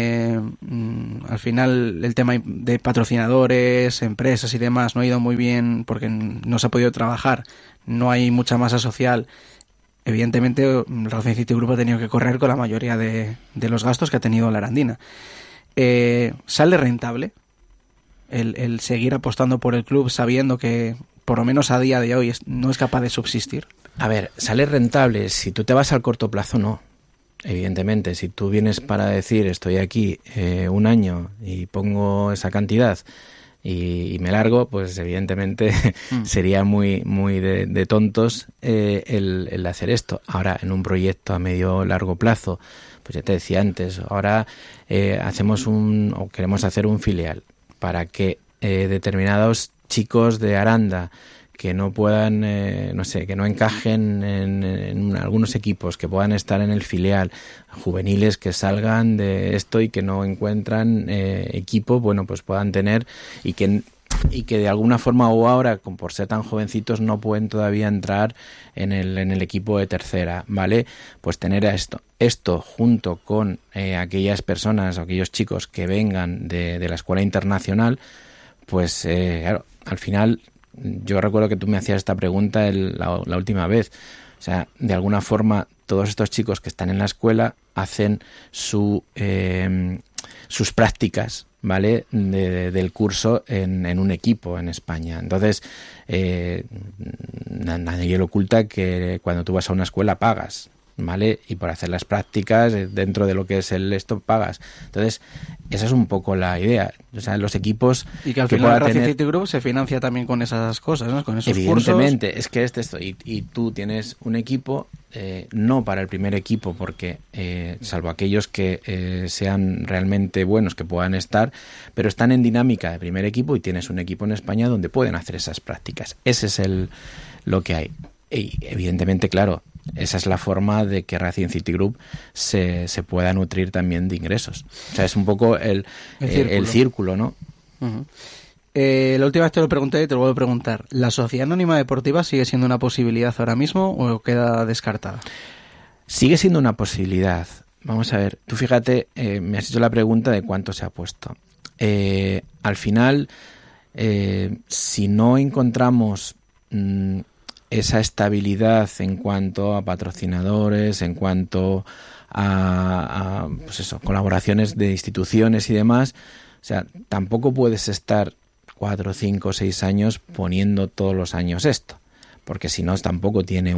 al final el tema de patrocinadores, empresas y demás no ha ido muy bien porque no se ha podido trabajar, no hay mucha masa social. Evidentemente, el Racing City Group ha tenido que correr con la mayoría de los gastos que ha tenido la Arandina. ¿Sale rentable el seguir apostando por el club sabiendo que, por lo menos a día de hoy, no es capaz de subsistir?
A ver, sale rentable. Si tú te vas al corto plazo, no. Evidentemente, si tú vienes para decir estoy aquí un año y pongo esa cantidad y me largo, pues evidentemente sería muy de tontos el hacer esto. Ahora, en un proyecto a medio largo plazo, pues ya te decía antes, ahora queremos hacer un filial para que determinados chicos de Aranda que no puedan, que no encajen en algunos equipos, que puedan estar en el filial, juveniles que salgan de esto y que no encuentran equipo, bueno, pues puedan tener y que de alguna forma o ahora, por ser tan jovencitos, no pueden todavía entrar en el equipo de tercera, ¿vale? Pues tener esto junto con aquellas personas o aquellos chicos que vengan de la escuela internacional, pues claro, al final yo recuerdo que tú me hacías esta pregunta la última vez. O sea, de alguna forma, todos estos chicos que están en la escuela hacen sus prácticas, ¿vale? Del curso en un equipo en España. Entonces, nadie le oculta que cuando tú vas a una escuela pagas, ¿vale? Y por hacer las prácticas dentro de lo que es esto pagas. Entonces, esa es un poco la idea. O sea, los equipos
y que al final el Racing City Group se financia también con esas cosas, ¿no? Con esos
evidentemente,
cursos.
Es que esto y tú tienes un equipo, no para el primer equipo, porque salvo aquellos que sean realmente buenos, que puedan estar, pero están en dinámica de primer equipo y tienes un equipo en España donde pueden hacer esas prácticas. Ese es lo que hay. Y evidentemente, claro, esa es la forma de que Racing City Group se pueda nutrir también de ingresos. O sea, es un poco el círculo, ¿no?
Uh-huh. La última vez te lo pregunté y te lo vuelvo a preguntar. ¿La sociedad anónima deportiva sigue siendo una posibilidad ahora mismo o queda descartada?
Sigue siendo una posibilidad. Vamos a ver, tú fíjate, me has hecho la pregunta de cuánto se ha puesto. Al final, si no encontramos esa estabilidad en cuanto a patrocinadores, en cuanto a pues eso, colaboraciones de instituciones y demás. O sea, tampoco puedes estar 4, 5, 6 años poniendo todos los años esto, porque si no tampoco tiene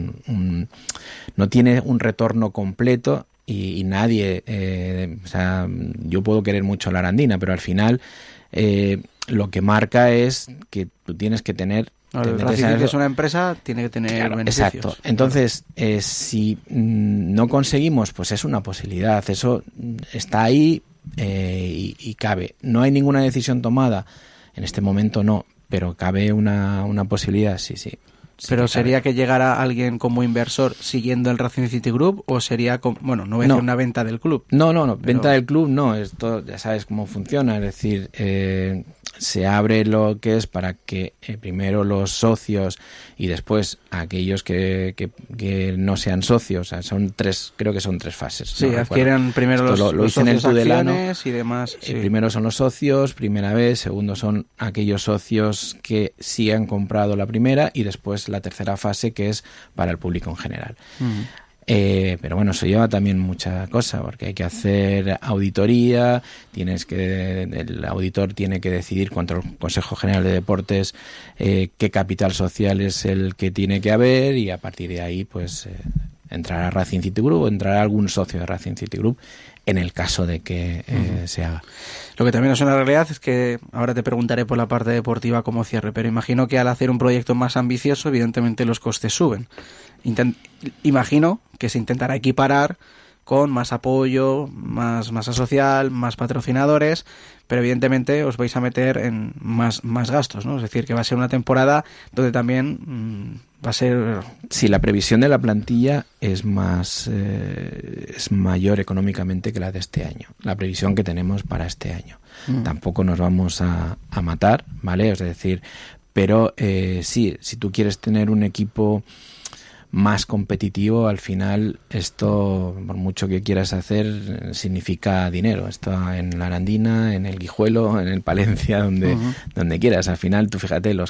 no tiene un retorno completo y nadie, o sea, yo puedo querer mucho a la Arandina, pero al final lo que marca es que tú tienes que tener...
Si es una empresa, tiene que tener beneficios.
Exacto. Entonces, si no conseguimos, pues es una posibilidad. Eso está ahí y cabe. No hay ninguna decisión tomada. En este momento no, pero cabe una posibilidad, sí.
Pero ¿sería que llegara alguien como inversor siguiendo el Racing City Group o sería, no voy a decir una venta del club?
No, pero... venta del club no, esto ya sabes cómo funciona, es decir, se abre lo que es para que primero los socios y después aquellos que no sean socios, o sea, creo que son 3 fases.
Sí, adquieren primero los socios, acciones y demás.
Sí. Primero son los socios, primera vez, segundo son aquellos socios que sí han comprado la primera y después la tercera fase, que es para el público en general. Pero bueno, eso lleva también mucha cosa, porque hay que hacer auditoría, el auditor tiene que decidir contra el Consejo General de Deportes qué capital social es el que tiene que haber, y a partir de ahí pues entrará Racing City Group o entrará algún socio de Racing City Group en el caso de que se haga.
Lo que también es una realidad es que ahora te preguntaré por la parte deportiva como cierre, pero imagino que al hacer un proyecto más ambicioso, evidentemente los costes suben. Imagino que se intentará equiparar con más apoyo, más masa social, más patrocinadores, pero evidentemente os vais a meter en más gastos, ¿no? Es decir, que va a ser una temporada donde también va a ser...
Sí, la previsión de la plantilla es mayor económicamente que la de este año, la previsión que tenemos para este año. Tampoco nos vamos a matar, ¿vale? Es decir, pero sí, si tú quieres tener un equipo más competitivo, al final esto, por mucho que quieras hacer, significa dinero. Esto en la Arandina, en el Guijuelo, en el Palencia, donde quieras. Al final, tú fíjate, los